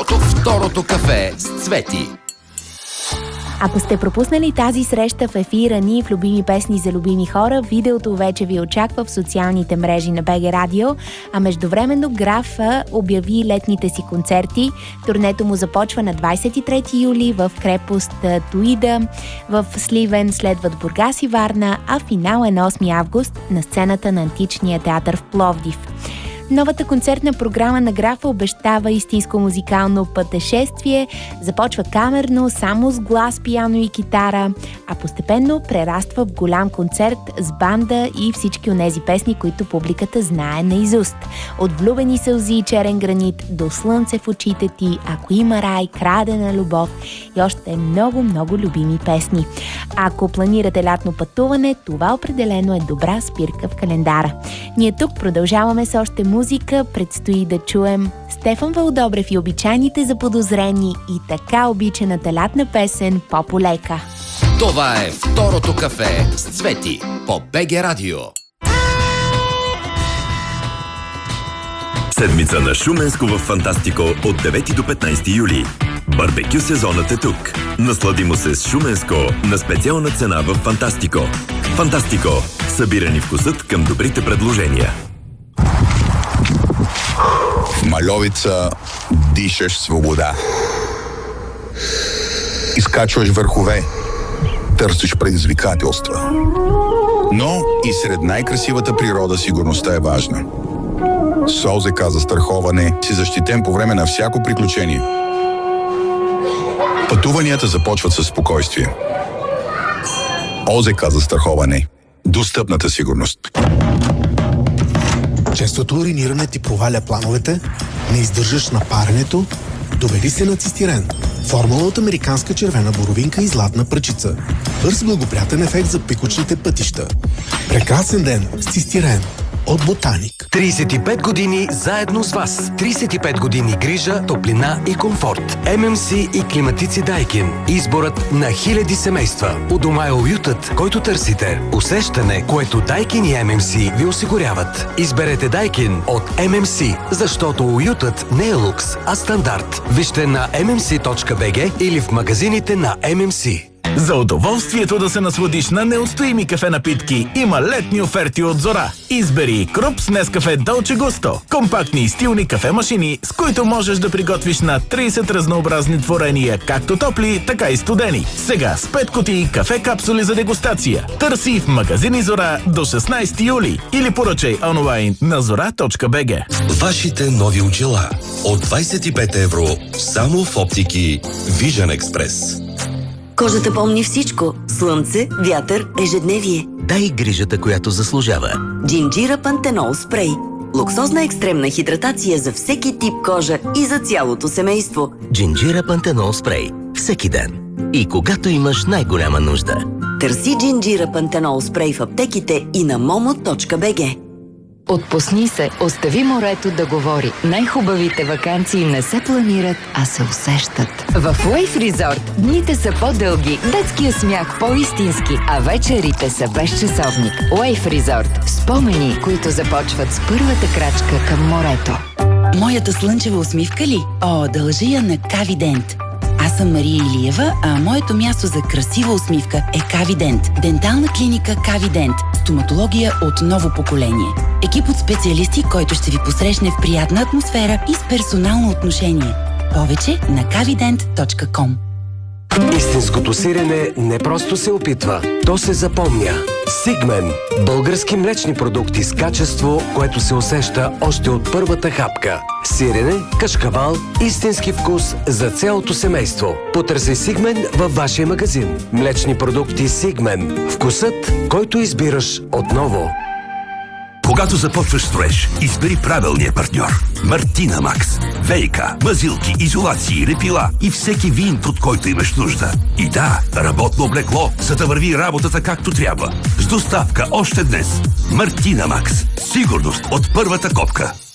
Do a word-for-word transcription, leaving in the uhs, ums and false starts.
Второто, второто кафе с Цвети. Ако сте пропуснали тази среща в ефира ни в Любими песни за любими хора, видеото вече ви очаква в социалните мрежи на БГ Радио, а междувременно Графа обяви летните си концерти. Турнето му започва на двадесет и трети юли в крепост Туида, в Сливен, следват Бургас и Варна, а финал е на осми август на сцената на Античния театър в Пловдив. Новата концертна програма на Графа обещава истинско музикално пътешествие. Започва камерно, само с глас, пиано и китара, а постепенно прераства в голям концерт с банда и всички онези песни, които публиката знае наизуст. От влюбени сълзи и черен гранит до слънце в очите ти, ако има рай, крадена любов и още много-много любими песни. Ако планирате лятно пътуване, това определено е добра спирка в календара. Ние тук продължаваме с още музика, предстои да чуем Стефан Вълдобрев и обичайните заподозрени и така обичаната лятна песен "По-полека". Това е второто кафе с Цвети по БГ Радио. Седмица на Шуменско в Фантастико от девети до петнадесети юли. Барбекю сезонът е тук. Насладимо се с Шуменско на специална цена в Фантастико. Фантастико. Събирани вкусът към добрите предложения. В Мальовица дишаш свобода. Изкачваш върхове. Търсиш предизвикателства. Но и сред най-красивата природа сигурността е важна. С ОЗК застраховане си защитен по време на всяко приключение. Пътуванията започват със спокойствие. ОЗК застраховане. Достъпната сигурност. Честото уриниране ти проваля плановете, не издържаш на паренето, довери се на цистирен. Формула от американска червена боровинка и златна пръчица. Бърз благоприятен ефект за пикочните пътища. Прекрасен ден с цистирен от Ботаник. тридесет и пет години заедно с вас. тридесет и пет години грижа, топлина и комфорт. Ем Ем Си и климатици Дайкин. Изборът на хиляди семейства. У дома е уютът, който търсите. Усещане, което Дайкин и Ем Ем Си ви осигуряват. Изберете Дайкин от Ем Ем Си, защото уютът не е лукс, а стандарт. Вижте на ем ем си точка би джи или в магазините на Ем Ем Си. За удоволствието да се насладиш на неустоими кафе напитки има летни оферти от Зора. Избери Круп с Нескафе Долче Густо. Компактни и стилни кафе-машини, с които можеш да приготвиш на тридесет разнообразни творения, както топли, така и студени. Сега с пет кутии кафе капсули за дегустация. Търси в магазини Зора до шестнадесети юли или поръчай онлайн на зора точка би джи. Вашите нови очила от двадесет и пет евро само в оптики Vision Express. Кожата помни всичко. Слънце, вятър, ежедневие. Дай грижата, която заслужава. Джинджира Пантенол спрей. Луксозна екстремна хидратация за всеки тип кожа и за цялото семейство. Джинджира Пантенол спрей. Всеки ден. И когато имаш най-голяма нужда. Търси Джинджира Пантенол спрей в аптеките и на момо точка би джи. Отпусни се, остави морето да говори. Най-хубавите ваканции не се планират, а се усещат. В Wave Resort дните са по-дълги, детския смях по-истински, а вечерите са без часовник. Wave Resort. Спомени, които започват с първата крачка към морето. Моята слънчева усмивка ли? О, дължи я на Кавидент. Аз съм Мария Илиева, а моето място за красива усмивка е Кавидент. Дентална клиника Кавидент. Стоматология от ново поколение. Екип от специалисти, който ще ви посрещне в приятна атмосфера и с персонално отношение. Повече на кавидент точка ком. Истинското сирене не просто се опитва, то се запомня. Сигмен. Български млечни продукти с качество, което се усеща още от първата хапка. Сирене, кашкавал, истински вкус за цялото семейство. Потърси Сигмен във вашия магазин. Млечни продукти Сигмен. Вкусът, който избираш отново. Когато започваш строеж, избери правилния партньор. Мартина Макс. Вейка, мазилки, изолации, репила и всеки винт, от който имаш нужда. И да, работно облекло, за да върви работата както трябва. С доставка още днес. Мартина Макс. Сигурност от първата копка.